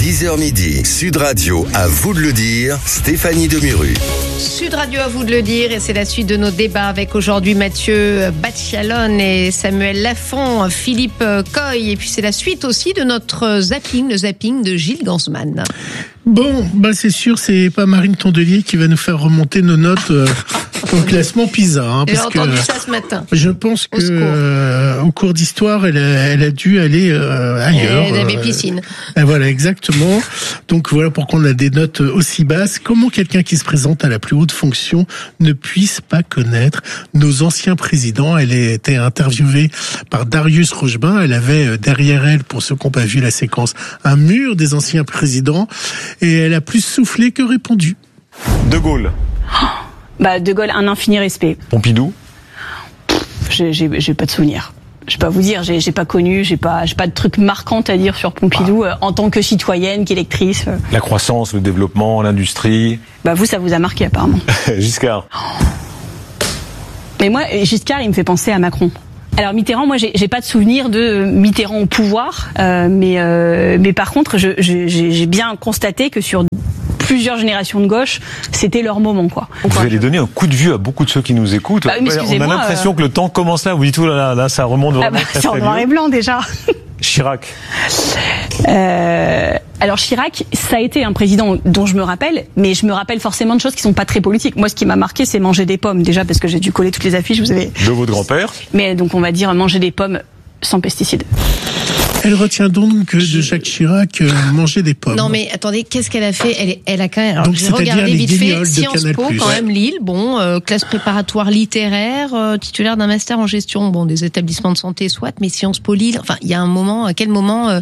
10h midi, Sud Radio, à vous de le dire, Stéphanie Demuru. Sud Radio, à vous de le dire, et c'est la suite de nos débats avec aujourd'hui Mathieu Bacchialone et Samuel Lafont, Philippe Coy, et puis c'est la suite aussi de notre zapping, le zapping de Gilles Gansman. Bon, c'est sûr, c'est pas Marine Tondelier qui va nous faire remonter nos notes au classement PISA. J'ai entendu ça ce matin. Je pense que au cours d'histoire, elle a dû aller ailleurs. Elle avait piscine. Voilà, exactement. Donc voilà pourquoi on a des notes aussi basses. Comment quelqu'un qui se présente à la plus haute fonction ne puisse pas connaître nos anciens présidents? Elle a été interviewée par Darius Rochebin. Elle avait derrière elle, pour ceux qui n'ont pas vu la séquence, un mur des anciens présidents. Et elle a plus soufflé que répondu. De Gaulle. De Gaulle, un infini respect. Pompidou. J'ai pas de souvenir. Je vais pas vous dire, j'ai pas connu, j'ai pas de trucs marquants à dire sur Pompidou en tant que citoyenne, qu'électrice. La croissance, le développement, l'industrie. Vous, ça vous a marqué apparemment. Giscard. Mais moi, Giscard, il me fait penser à Macron. Alors Mitterrand, moi j'ai pas de souvenir de Mitterrand au pouvoir, mais par contre j'ai bien constaté que sur plusieurs générations de gauche, c'était leur moment, quoi. Vous allez donner un coup de vue à beaucoup de ceux qui nous écoutent. On a l'impression que le temps commence là. Vous dites tout là, ça remonte vraiment. C'est en noir et blanc déjà. Chirac. Alors Chirac, ça a été un président dont je me rappelle, mais je me rappelle forcément de choses qui sont pas très politiques. Moi, ce qui m'a marqué, c'est manger des pommes, déjà parce que j'ai dû coller toutes les affiches. Vous avez de votre grand-père. Mais donc on va dire manger des pommes sans pesticides. Elle retient donc de Jacques Chirac manger des pommes. Non mais attendez, qu'est-ce qu'elle a fait? Elle a quand même. Alors donc, j'ai regardé vite fait Sciences Po, quand même Lille. Classe préparatoire littéraire, titulaire d'un master en gestion, des établissements de santé soit, mais Sciences Po Lille. Enfin, il y a un moment, à quel moment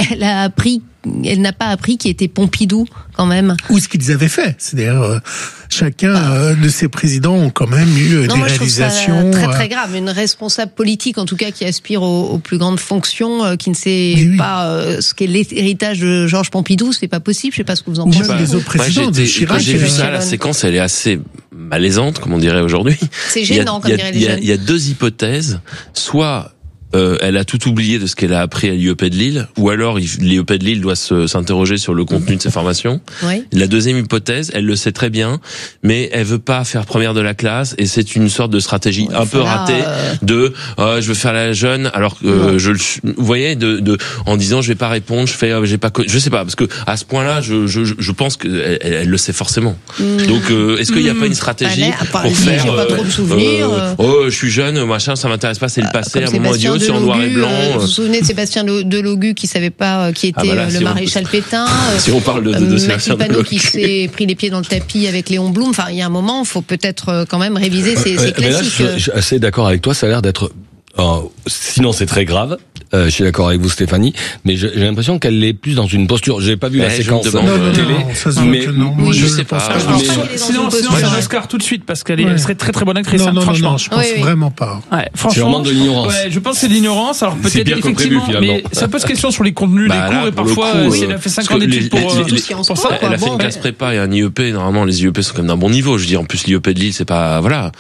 elle n'a pas appris qui était Pompidou quand même. Ou ce qu'ils avaient fait. C'est-à-dire chacun de ces présidents ont quand même eu des réalisations. Très très grave. Une responsable politique, en tout cas, qui aspire aux plus grandes fonctions, qui ne sait pas ce qu'est l'héritage de Georges Pompidou, c'est pas possible. Je sais pas ce que vous en pensez. Les autres présidents de Chirac. Quand j'ai vu ça, la séquence, elle est assez malaisante, comme on dirait aujourd'hui. C'est gênant, comme diraient les jeunes. Il y a deux hypothèses. Soit elle a tout oublié de ce qu'elle a appris à l'IEP de Lille, ou alors l'IEP de Lille doit s'interroger sur le contenu de ses formations. Oui. La deuxième hypothèse, elle le sait très bien, mais elle veut pas faire première de la classe, et c'est une sorte de stratégie un peu ratée de je veux faire la jeune, alors que vous voyez, en disant je vais pas répondre, je sais pas, parce que à ce point-là, je pense que elle le sait forcément. Donc est-ce qu'il n'y a pas une stratégie pour faire j'ai pas trop de souvenirs. Je suis jeune, machin, ça m'intéresse pas, c'est le passé, à un moment idiot. En noir et blanc. Vous vous souvenez de Sébastien Delogu qui savait pas qui était le maréchal Pétain. Si on parle de Sébastien Delogu qui s'est pris les pieds dans le tapis avec Léon Blum. Enfin, il y a un moment, il faut peut-être quand même réviser ces classiques. Là, je suis assez d'accord avec toi. Ça a l'air d'être. Sinon, c'est très grave. Je suis d'accord avec vous, Stéphanie, mais j'ai l'impression qu'elle est plus dans une posture. J'ai pas vu la séquence télé, mais je sais pas. Sinon, c'est un Oscar tout de suite parce qu'elle serait très très bonne actrice. Non, je pense vraiment pas. Franchement, c'est vraiment de l'ignorance. Je pense que c'est de l'ignorance. Alors peut-être effectivement, mais ça pose question sur les contenus des cours et parfois, si elle a fait 5 ans d'études pour ça, elle a fait une classe prépa et un IEP. Normalement, les IEP sont quand même d'un bon niveau. Je veux dire, en plus, l'IEP de Lille, c'est pas voilà.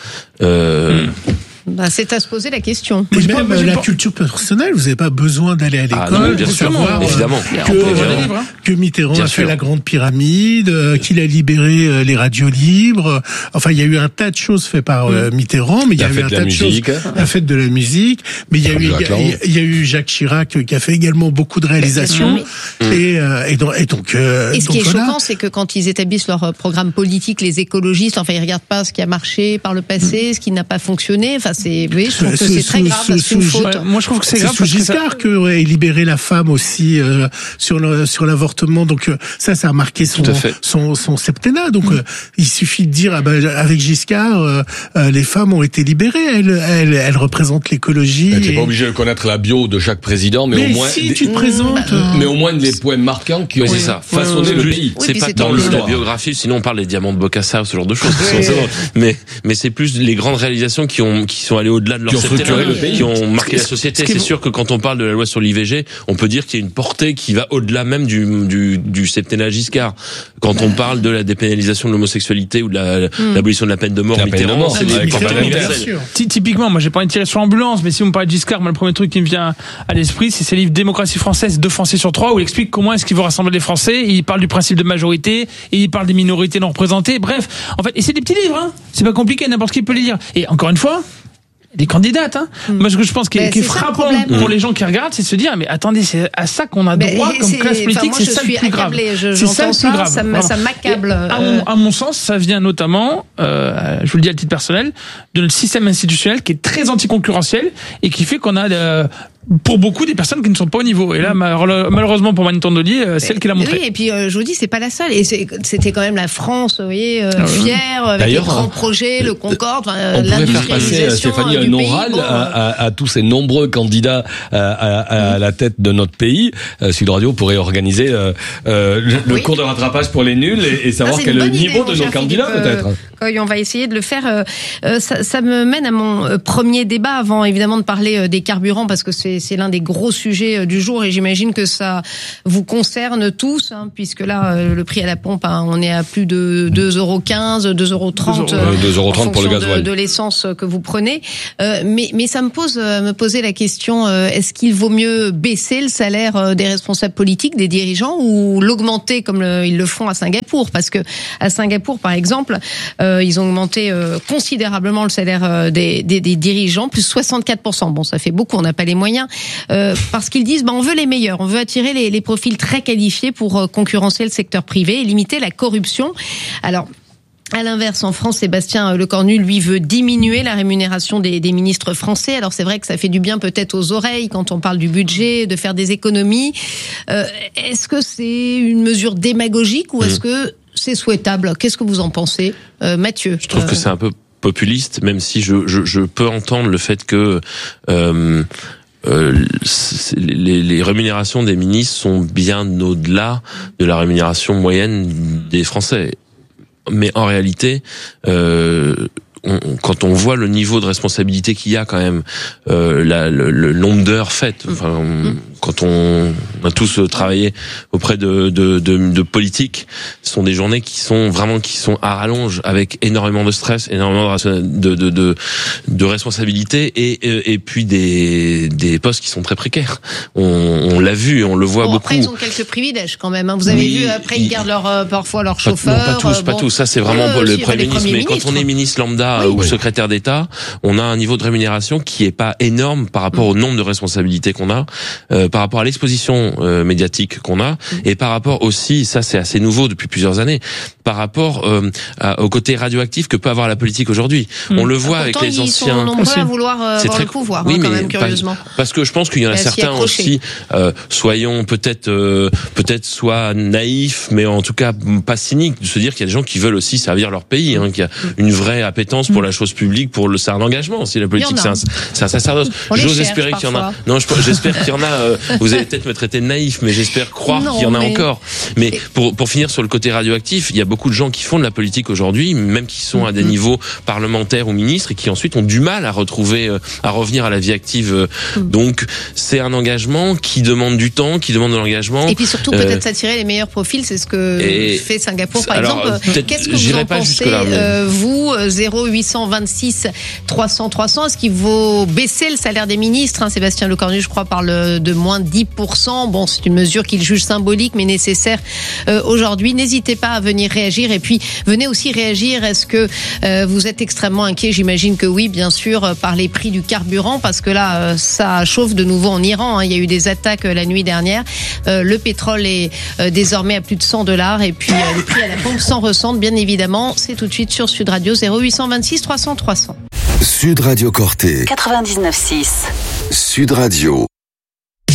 C'est à se poser la question. Et même la culture personnelle, vous n'avez pas besoin d'aller à l'école bien pour sûr, savoir évidemment. Que Mitterrand a fait la grande pyramide, qu'il a libéré les radios libres. Enfin, il y a eu un tas de choses faites par Mitterrand, mais il y a eu un tas de choses, la fête de la musique, mais il y a eu Jacques Chirac qui a fait également beaucoup de réalisations. Et donc ce qui est choquant, c'est que quand ils établissent leur programme politique, les écologistes, enfin, ils regardent pas ce qui a marché par le passé, ce qui n'a pas fonctionné. Enfin, je trouve que c'est très grave, c'est une faute. Moi, je trouve que c'est grave. C'est sous Giscard que libérer la femme aussi sur l'avortement. Donc ça a marqué son septennat. Donc il suffit de dire avec Giscard, les femmes ont été libérées. Elles représentent l'écologie. Tu n'es pas obligé de connaître la bio de chaque président, mais au moins si tu te présentes, mais au moins des points marquants qui ont façonné le pays. C'est pas dans la biographie, sinon on parle des diamants de Bocassa ou ce genre de choses. Mais c'est plus les grandes réalisations qui sont allés au-delà de leur qui ont marqué la société. C'est sûr que quand on parle de la loi sur l'IVG, on peut dire qu'il y a une portée qui va au-delà même du septennat Giscard. Quand on parle de la dépénalisation de l'homosexualité ou de l'abolition de la peine de mort, typiquement, moi j'ai pas envie de tirer sur l'ambulance, mais si vous me parlez de Giscard, moi le premier truc qui me vient à l'esprit, c'est ses livres Démocratie française, 2 Français sur 3, où il explique comment est-ce qu'il veut rassembler les Français. Il parle du principe de majorité, et il parle des minorités non représentées. Bref, en fait, et c'est des petits livres, hein. C'est pas compliqué, n'importe qui peut les lire. Et encore une fois, des candidates, hein. Moi, ce que je pense qui est frappant pour les gens qui regardent, c'est de se dire, mais attendez, c'est à ça qu'on a droit comme classe politique, c'est ça le plus grave. C'est ça le plus grave. Ça m'accable. À mon sens, ça vient notamment, je vous le dis à titre personnel, de notre système institutionnel qui est très anticoncurrentiel et qui fait qu'on a pour beaucoup des personnes qui ne sont pas au niveau. Et là, malheureusement pour Marine Tondelier, c'est elle qui l'a montré. Oui, et puis je vous dis, c'est pas la seule. Et c'était quand même la France, vous voyez, fière, avec les grands projets, le Concorde, l'industrialisation. Stéphanie, un oral à tous ces nombreux candidats à la tête de notre pays. Sud Radio pourrait organiser le cours de rattrapage pour les nuls et savoir quel est le niveau de nos candidats, peut-être. On va essayer de le faire. Ça me mène à mon premier débat, avant évidemment de parler des carburants, parce que c'est l'un des gros sujets du jour, et j'imagine que ça vous concerne tous, hein, puisque là, le prix à la pompe, hein, on est à plus de 2,15 €, 2,30 € pour le gasoil de l'essence que vous prenez. Mais ça me posait la question, est-ce qu'il vaut mieux baisser le salaire des responsables politiques, des dirigeants, ou l'augmenter comme ils le font à Singapour? Parce que à Singapour, par exemple, ils ont augmenté considérablement le salaire des dirigeants, plus 64%. Bon, ça fait beaucoup, on n'a pas les moyens, parce qu'ils disent, on veut les meilleurs, on veut attirer les profils très qualifiés pour concurrencer le secteur privé et limiter la corruption. Alors, à l'inverse, en France, Sébastien Lecornu, lui, veut diminuer la rémunération des ministres français. Alors c'est vrai que ça fait du bien peut-être aux oreilles quand on parle du budget, de faire des économies. Est-ce que c'est une mesure démagogique ou est-ce que c'est souhaitable? Qu'est-ce que vous en pensez, Mathieu? Je trouve que c'est un peu populiste, même si je peux entendre le fait que les rémunérations des ministres sont bien au-delà de la rémunération moyenne des Français. Mais en réalité, quand on voit le niveau de responsabilité qu'il y a quand même, le nombre d'heures faites, quand on a tous travaillé auprès de politiques, ce sont des journées qui sont à rallonge, avec énormément de stress, énormément de responsabilités et puis des postes qui sont très précaires. On l'a vu, on le voit beaucoup. Après, ils ont quelques privilèges quand même. Hein. Vous avez vu, après ils gardent parfois leur chauffeur. Non, pas tous. Ça, c'est vraiment le Premier ministre. Mais quand on est ministre lambda ou secrétaire d'État, on a un niveau de rémunération qui est pas énorme par rapport au nombre de responsabilités qu'on a. Par rapport à l'exposition médiatique qu'on a, et par rapport aussi, ça c'est assez nouveau depuis plusieurs années, par rapport au côté radioactif que peut avoir la politique aujourd'hui. On le voit avec les anciens. Ils sont nombreux à vouloir avoir le pouvoir, quand même, curieusement. Parce que je pense qu'il y en a certains aussi, soyons peut-être soit naïfs, mais en tout cas pas cyniques, de se dire qu'il y a des gens qui veulent aussi servir leur pays, qu'il y a une vraie appétence pour la chose publique, c'est un engagement aussi, la politique, c'est un sacerdoce. J'ose espérer qu'il y en a. Non, j'espère qu'il y en a. Vous allez peut-être me traiter de naïf, mais j'espère croire qu'il y en a encore. Mais pour finir sur le côté radioactif, il y a beaucoup de gens qui font de la politique aujourd'hui, même qui sont à des niveaux parlementaires ou ministres, et qui ensuite ont du mal à revenir à la vie active. Donc, c'est un engagement qui demande du temps, qui demande de l'engagement. Et puis surtout, peut-être s'attirer les meilleurs profils, c'est ce que fait Singapour, par exemple. Qu'est-ce que vous en pensez, vous, 0826 300 300, est-ce qu'il vaut baisser le salaire des ministres? Sébastien Lecornu, je crois, parle de moins 10%. Bon, c'est une mesure qu'il juge symbolique, mais nécessaire aujourd'hui. N'hésitez pas à venir réagir, et puis venez aussi réagir. Est-ce que vous êtes extrêmement inquiet? J'imagine que oui, bien sûr, par les prix du carburant, parce que là, ça chauffe de nouveau en Iran. Il y a eu des attaques la nuit dernière. Le pétrole est désormais à plus de $100, et puis les prix à la pompe s'en ressentent, bien évidemment. C'est tout de suite sur Sud Radio, 0826 300 300. Sud Radio Corté 99.6. Sud Radio.